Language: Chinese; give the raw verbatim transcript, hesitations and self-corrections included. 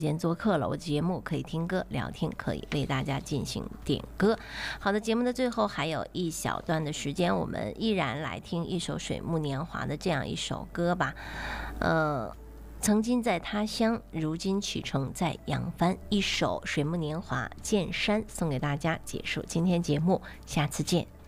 今天做客了，我节目可以听歌聊天，可以为大家进行点歌。好的，节目的最后还有一小段的时间，我们依然来听一首水木年华的这样一首歌吧。呃，曾经在他乡，如今启程在扬帆，一首水木年华《见山》送给大家，结束今天节目，下次见。